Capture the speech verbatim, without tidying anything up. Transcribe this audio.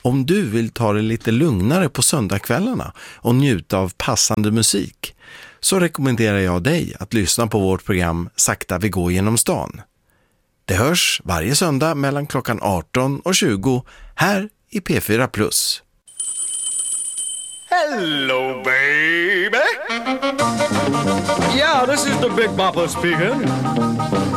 Om du vill ta det lite lugnare på söndagskvällarna och njuta av passande musik, så rekommenderar jag dig att lyssna på vårt program Sakta vi går genom stan. Det hörs varje söndag mellan klockan arton och tjugo här i P fyra Plus. Hello, baby. Yeah, this is the Big Bopper speaking.